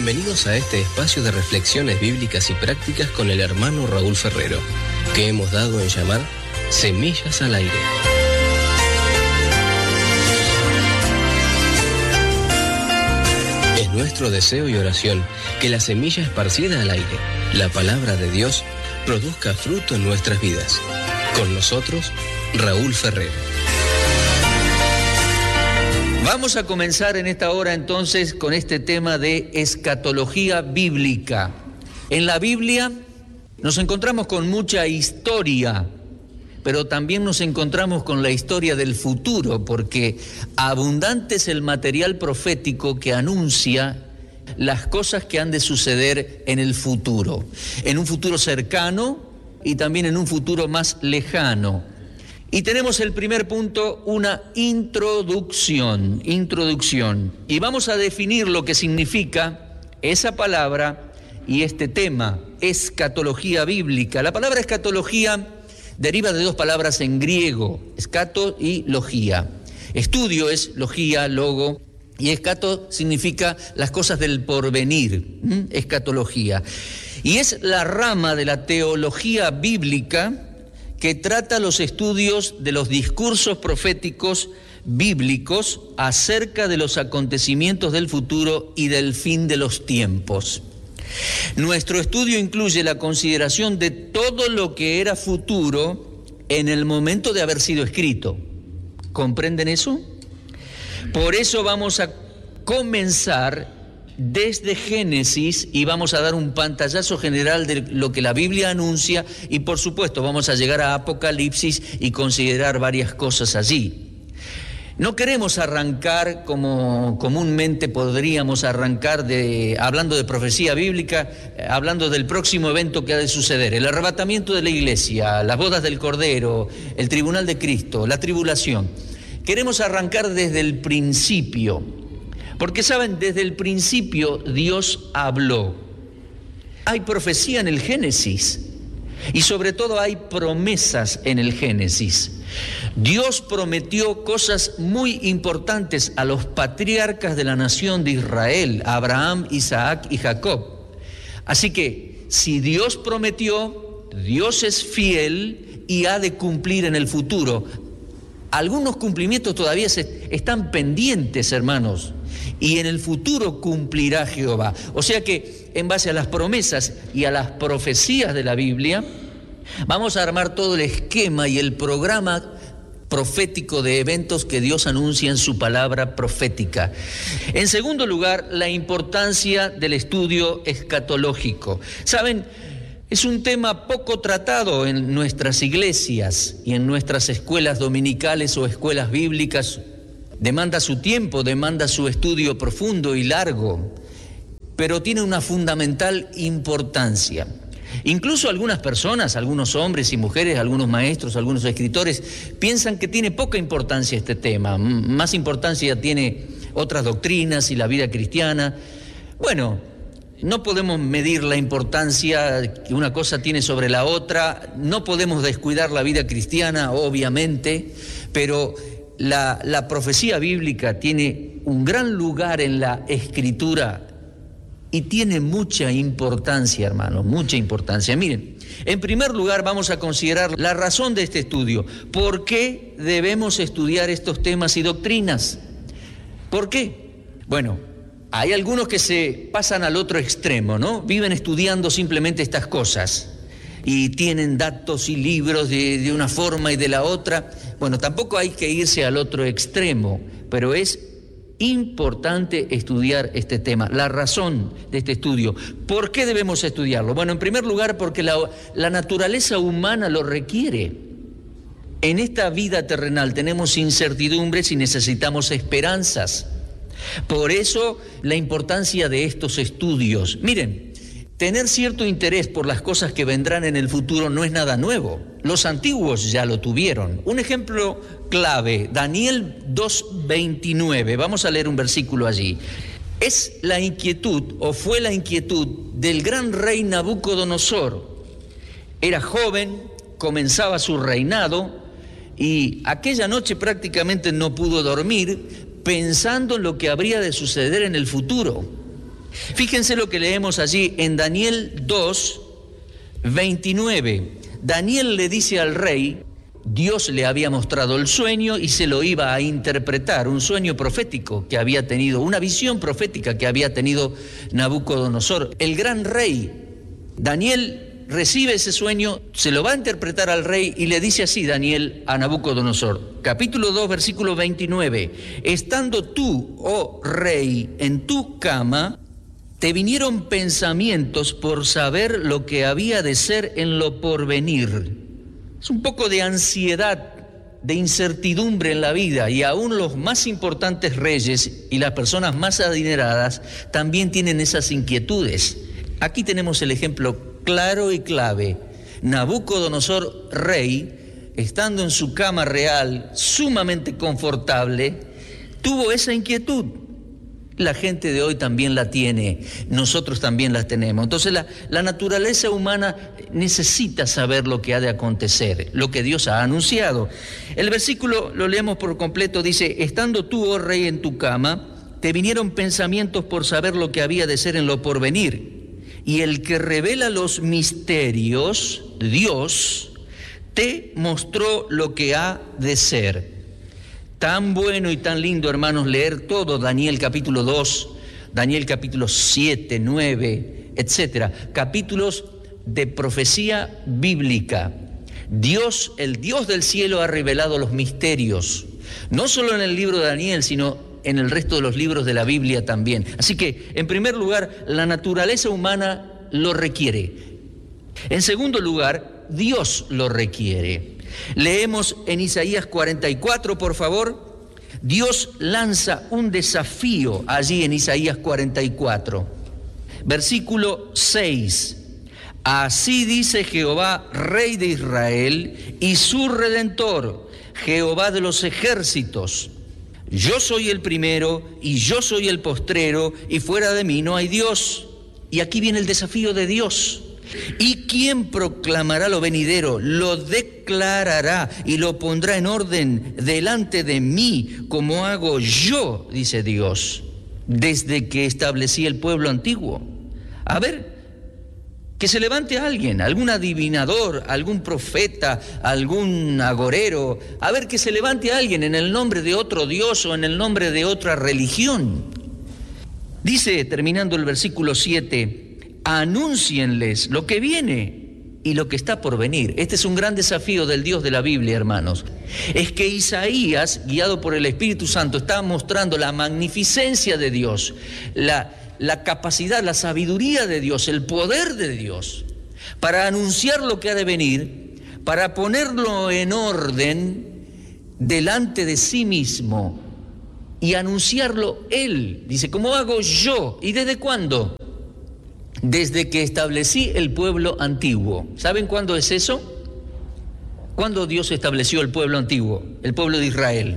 Bienvenidos a este espacio de reflexiones bíblicas y prácticas con el hermano Raúl Ferrero, que hemos dado en llamar Semillas al Aire. Es nuestro deseo y oración que la semilla esparcida al aire, la palabra de Dios, produzca fruto en nuestras vidas. Con nosotros, Raúl Ferrero. Vamos a comenzar en esta hora entonces con este tema de escatología bíblica. En la Biblia nos encontramos con mucha historia, pero también nos encontramos con la historia del futuro, porque abundante es el material profético que anuncia las cosas que han de suceder en el futuro, en un futuro cercano y también en un futuro más lejano. Y tenemos el primer punto, una introducción. Y vamos a definir lo que significa esa palabra y este tema, escatología bíblica. La palabra escatología deriva de dos palabras en griego, escato y logía. Estudio es logía, logo, y escato significa las cosas del porvenir, escatología. Y es la rama de la teología bíblica que trata los estudios de los discursos proféticos bíblicos acerca de los acontecimientos del futuro y del fin de los tiempos. Nuestro estudio incluye la consideración de todo lo que era futuro en el momento de haber sido escrito. ¿Comprenden eso? Por eso vamos a comenzar desde Génesis y vamos a dar un pantallazo general de lo que la Biblia anuncia y por supuesto vamos a llegar a Apocalipsis y considerar varias cosas allí. No queremos arrancar como comúnmente podríamos arrancar hablando de profecía bíblica, hablando del próximo evento que ha de suceder, el arrebatamiento de la iglesia, las bodas del Cordero, el tribunal de Cristo, la tribulación. Queremos arrancar desde el principio. Porque, ¿saben? Desde el principio Dios habló. Hay profecía en el Génesis y sobre todo hay promesas en el Génesis. Dios prometió cosas muy importantes a los patriarcas de la nación de Israel, Abraham, Isaac y Jacob. Así que, si Dios prometió, Dios es fiel y ha de cumplir en el futuro. Algunos cumplimientos todavía están pendientes, hermanos. Y en el futuro cumplirá Jehová. O sea que en base a las promesas y a las profecías de la Biblia, vamos a armar todo el esquema y el programa profético de eventos que Dios anuncia en su palabra profética. En segundo lugar, la importancia del estudio escatológico. ¿Saben? Es un tema poco tratado en nuestras iglesias y en nuestras escuelas dominicales o escuelas bíblicas. Demanda su tiempo, demanda su estudio profundo y largo, pero tiene una fundamental importancia. Incluso algunas personas, algunos hombres y mujeres, algunos maestros, algunos escritores, piensan que tiene poca importancia este tema, más importancia tiene otras doctrinas y la vida cristiana. Bueno, no podemos medir la importancia que una cosa tiene sobre la otra, no podemos descuidar la vida cristiana, obviamente, pero la profecía bíblica tiene un gran lugar en la Escritura y tiene mucha importancia, hermanos, mucha importancia. Miren, en primer lugar vamos a considerar la razón de este estudio. ¿Por qué debemos estudiar estos temas y doctrinas? ¿Por qué? Bueno, hay algunos que se pasan al otro extremo, ¿no? Viven estudiando simplemente estas cosas y tienen datos y libros de una forma y de la otra. Bueno, tampoco hay que irse al otro extremo, pero es importante estudiar este tema. La razón de este estudio. ¿Por qué debemos estudiarlo? Bueno, en primer lugar, porque la naturaleza humana lo requiere. En esta vida terrenal tenemos incertidumbres y necesitamos esperanzas. Por eso, la importancia de estos estudios. Miren, tener cierto interés por las cosas que vendrán en el futuro no es nada nuevo. Los antiguos ya lo tuvieron. Un ejemplo clave, Daniel 2:29. Vamos a leer un versículo allí. Es la inquietud, o fue la inquietud, del gran rey Nabucodonosor. Era joven, comenzaba su reinado, y aquella noche prácticamente no pudo dormir pensando en lo que habría de suceder en el futuro. Fíjense lo que leemos allí en Daniel 2, 29. Daniel le dice al rey, Dios le había mostrado el sueño y se lo iba a interpretar, un sueño profético que había tenido, una visión profética que había tenido Nabucodonosor, el gran rey. Daniel recibe ese sueño, se lo va a interpretar al rey y le dice así Daniel a Nabucodonosor, capítulo 2, versículo 29, estando tú, oh rey, en tu cama, te vinieron pensamientos por saber lo que había de ser en lo porvenir. Es un poco de ansiedad, de incertidumbre en la vida, y aún los más importantes reyes y las personas más adineradas también tienen esas inquietudes. Aquí tenemos el ejemplo claro y clave. Nabucodonosor, rey, estando en su cama real, sumamente confortable, tuvo esa inquietud. La gente de hoy también la tiene, nosotros también la tenemos. Entonces la naturaleza humana necesita saber lo que ha de acontecer, lo que Dios ha anunciado. El versículo, lo leemos por completo, dice, estando tú, oh rey, en tu cama, te vinieron pensamientos por saber lo que había de ser en lo porvenir. Y el que revela los misterios, Dios, te mostró lo que ha de ser. Tan bueno y tan lindo, hermanos, leer todo Daniel capítulo 2, Daniel capítulo 7, 9, etcétera. Capítulos de profecía bíblica. Dios, el Dios del cielo, ha revelado los misterios, no solo en el libro de Daniel, sino en el resto de los libros de la Biblia también. Así que, en primer lugar, la naturaleza humana lo requiere. En segundo lugar, Dios lo requiere. Leemos en Isaías 44, por favor. Dios lanza un desafío allí en Isaías 44. Versículo 6. Así dice Jehová, Rey de Israel, y su Redentor, Jehová de los ejércitos. Yo soy el primero y yo soy el postrero, y fuera de mí no hay Dios. Y aquí viene el desafío de Dios. ¿Y quién proclamará lo venidero? Lo declarará y lo pondrá en orden delante de mí, como hago yo, dice Dios, desde que establecí el pueblo antiguo. A ver, que se levante alguien, algún adivinador, algún profeta, algún agorero, a ver, que se levante alguien en el nombre de otro Dios o en el nombre de otra religión. Dice, terminando el versículo 7, anúncienles lo que viene y lo que está por venir. Este es un gran desafío del Dios de la Biblia, hermanos. Es que Isaías, guiado por el Espíritu Santo, está mostrando la magnificencia de Dios, la capacidad, la sabiduría de Dios, el poder de Dios, para anunciar lo que ha de venir, para ponerlo en orden delante de sí mismo y anunciarlo Él. Dice, ¿cómo hago yo? ¿Y desde cuándo? Desde que establecí el pueblo antiguo. ¿Saben cuándo es eso? ¿Cuándo Dios estableció el pueblo antiguo, el pueblo de Israel?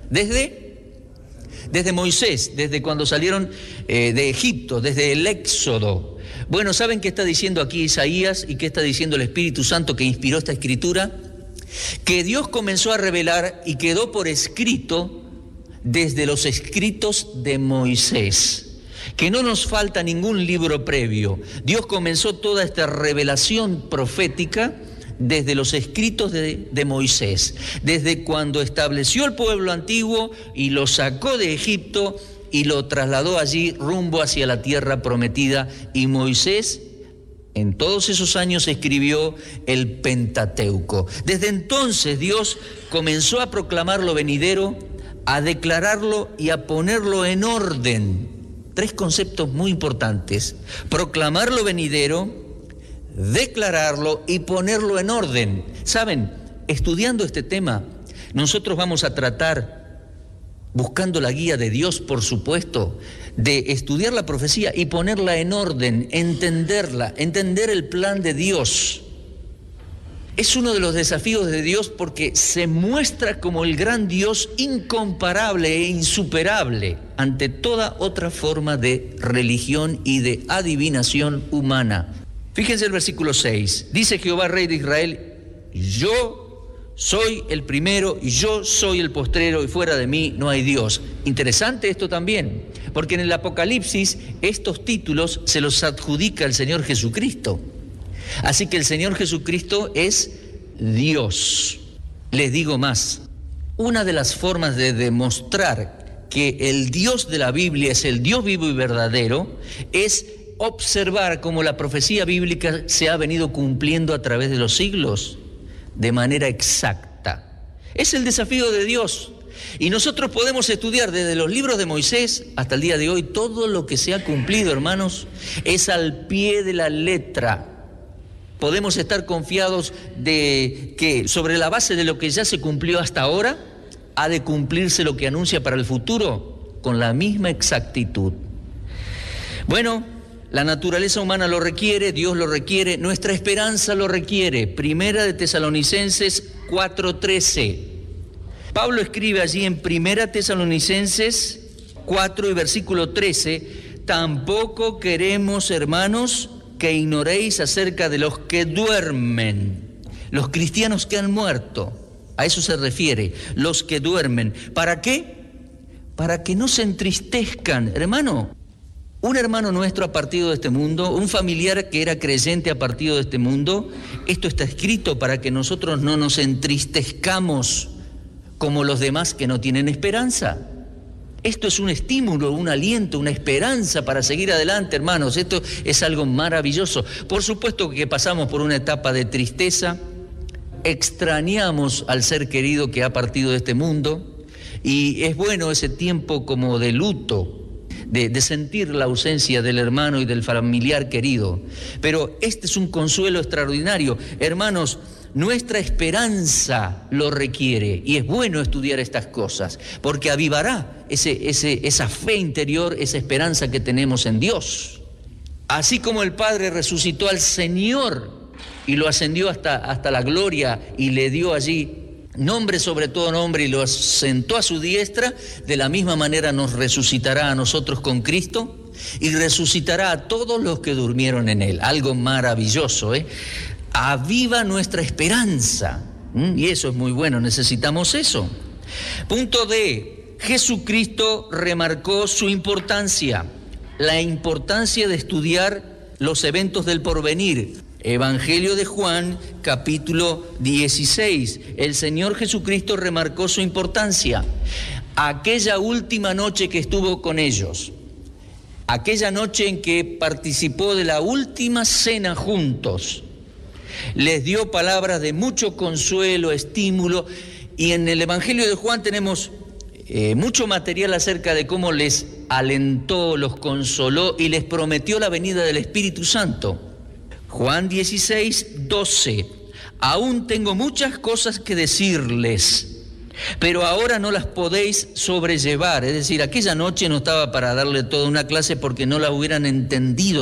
Desde Moisés, desde cuando salieron de Egipto, desde el Éxodo. Bueno, ¿saben qué está diciendo aquí Isaías y qué está diciendo el Espíritu Santo que inspiró esta escritura? Que Dios comenzó a revelar y quedó por escrito desde los escritos de Moisés. Que no nos falta ningún libro previo. Dios comenzó toda esta revelación profética desde los escritos de Moisés, desde cuando estableció el pueblo antiguo y lo sacó de Egipto y lo trasladó allí rumbo hacia la tierra prometida. Y Moisés en todos esos años escribió el Pentateuco. Desde entonces Dios comenzó a proclamar lo venidero, a declararlo y a ponerlo en orden. Tres conceptos muy importantes: proclamar lo venidero, declararlo y ponerlo en orden. Saben, estudiando este tema, nosotros vamos a tratar, buscando la guía de Dios, por supuesto, de estudiar la profecía y ponerla en orden, entenderla, entender el plan de Dios. Es uno de los desafíos de Dios porque se muestra como el gran Dios incomparable e insuperable ante toda otra forma de religión y de adivinación humana. Fíjense el versículo 6. Dice Jehová, Rey de Israel, yo soy el primero y yo soy el postrero y fuera de mí no hay Dios. Interesante esto también, porque en el Apocalipsis estos títulos se los adjudica el Señor Jesucristo. Así que el Señor Jesucristo es Dios. Les digo más, una de las formas de demostrar que el Dios de la Biblia es el Dios vivo y verdadero es observar cómo la profecía bíblica se ha venido cumpliendo a través de los siglos de manera exacta. Es el desafío de Dios. Y nosotros podemos estudiar desde los libros de Moisés hasta el día de hoy todo lo que se ha cumplido, hermanos, es al pie de la letra. Podemos estar confiados de que sobre la base de lo que ya se cumplió hasta ahora, ha de cumplirse lo que anuncia para el futuro con la misma exactitud. Bueno, la naturaleza humana lo requiere, Dios lo requiere, nuestra esperanza lo requiere. Primera de Tesalonicenses 4:13. Pablo escribe allí en Primera Tesalonicenses 4 y versículo 13, tampoco queremos, hermanos, que ignoréis acerca de los que duermen, los cristianos que han muerto, a eso se refiere, los que duermen. ¿Para qué? Para que no se entristezcan, hermano. Un hermano nuestro ha partido de este mundo, un familiar que era creyente ha partido de este mundo. Esto está escrito para que nosotros no nos entristezcamos como los demás que no tienen esperanza. Esto es un estímulo, un aliento, una esperanza para seguir adelante, hermanos. Esto es algo maravilloso. Por supuesto que pasamos por una etapa de tristeza, extrañamos al ser querido que ha partido de este mundo y es bueno ese tiempo como de luto, de sentir la ausencia del hermano y del familiar querido. Pero este es un consuelo extraordinario. Hermanos, nuestra esperanza lo requiere y es bueno estudiar estas cosas porque avivará esa fe interior, esa esperanza que tenemos en Dios. Así como el Padre resucitó al Señor y lo ascendió hasta la gloria y le dio allí nombre sobre todo nombre y lo sentó a su diestra, de la misma manera nos resucitará a nosotros con Cristo y resucitará a todos los que durmieron en Él. Algo maravilloso, aviva nuestra esperanza. Y eso es muy bueno, necesitamos eso. Punto D, Jesucristo remarcó su importancia, la importancia de estudiar los eventos del porvenir. Evangelio de Juan, capítulo 16. El Señor Jesucristo remarcó su importancia. Aquella última noche que estuvo con ellos, aquella noche en que participó de la última cena juntos, les dio palabras de mucho consuelo, estímulo, y en el Evangelio de Juan tenemos mucho material acerca de cómo les alentó, los consoló y les prometió la venida del Espíritu Santo. Juan 16, 12. Aún tengo muchas cosas que decirles, pero ahora no las podéis sobrellevar. Es decir, aquella noche no estaba para darle toda una clase porque no la hubieran entendido.